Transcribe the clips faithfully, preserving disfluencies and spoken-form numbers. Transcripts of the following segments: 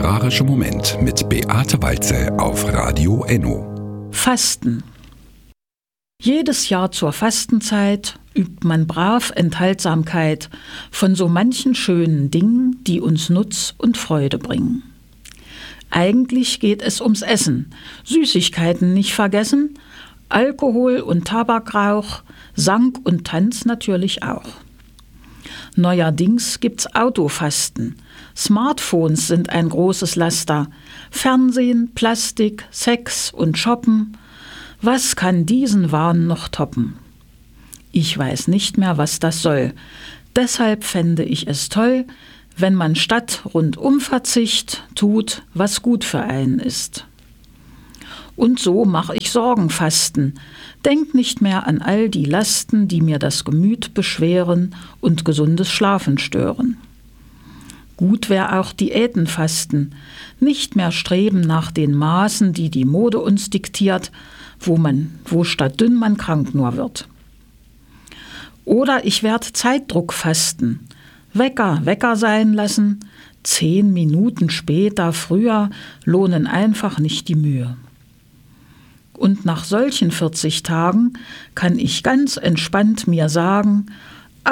literarische Moment mit Beate Walze auf Radio Enno. Fasten. Jedes Jahr zur Fastenzeit übt man brav Enthaltsamkeit von so manchen schönen Dingen, die uns Nutz und Freude bringen. Eigentlich geht es ums Essen, Süßigkeiten nicht vergessen, Alkohol und Tabakrauch, Sang und Tanz natürlich auch. Neuerdings gibt's Autofasten. Smartphones sind ein großes Laster. Fernsehen, Plastik, Sex und Shoppen. Was kann diesen Wahn noch toppen? Ich weiß nicht mehr, was das soll. Deshalb fände ich es toll, wenn man statt Rundumverzicht tut, was gut für einen ist. Und so mache ich Sorgenfasten. Denk nicht mehr an all die Lasten, die mir das Gemüt beschweren und gesundes Schlafen stören. Gut wär auch Diätenfasten. Nicht mehr streben nach den Maßen, die die Mode uns diktiert, wo man, wo statt dünn man krank nur wird. Oder ich werd Zeitdruck fasten. Wecker, Wecker sein lassen. Zehn Minuten später, früher lohnen einfach nicht die Mühe. Und nach solchen vierzig Tagen kann ich ganz entspannt mir sagen,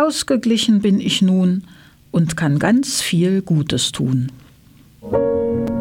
ausgeglichen bin ich nun und kann ganz viel Gutes tun.